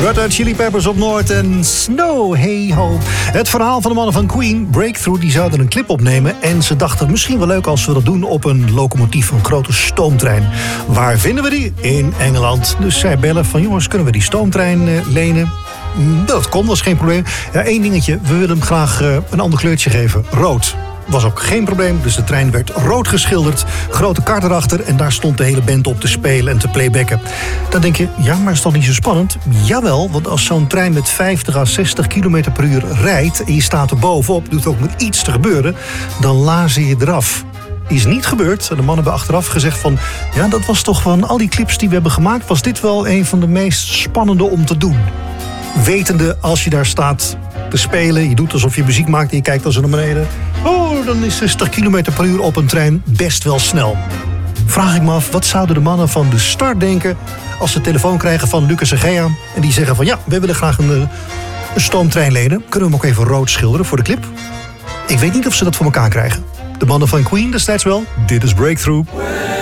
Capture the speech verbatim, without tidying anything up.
Red Hot Chili Peppers op Noord en Snow, hey ho. Het verhaal van de mannen van Queen, Breakthrough, die zouden een clip opnemen. En ze dachten misschien wel leuk als we dat doen op een locomotief, een grote stoomtrein. Waar vinden we die? In Engeland. Dus zij bellen van jongens, kunnen we die stoomtrein uh, lenen? Dat kon, dat is geen probleem. Ja, één dingetje, we willen hem graag uh, een ander kleurtje geven. Rood. Was ook geen probleem, dus de trein werd rood geschilderd. Grote kar erachter en daar stond de hele band op te spelen en te playbacken. Dan denk je, ja, maar is toch niet zo spannend? Jawel, want als zo'n trein met vijftig à zestig kilometer per uur rijdt en je staat er bovenop, doet ook met iets te gebeuren, dan lazen je eraf. Is niet gebeurd. De mannen hebben achteraf gezegd van, ja, dat was toch van al die clips die we hebben gemaakt, was dit wel een van de meest spannende om te doen. Wetende, als je daar staat te spelen, je doet alsof je muziek maakt en je kijkt als naar beneden. Oh, dan is zestig kilometer per uur op een trein best wel snel. Vraag ik me af, wat zouden de mannen van de start denken als ze telefoon krijgen van Lucas en Gea en die zeggen van ja, we willen graag een, een stoomtrein lenen. Kunnen we hem ook even rood schilderen voor de clip? Ik weet niet of ze dat voor elkaar krijgen. De mannen van Queen destijds wel. Dit is Breakthrough.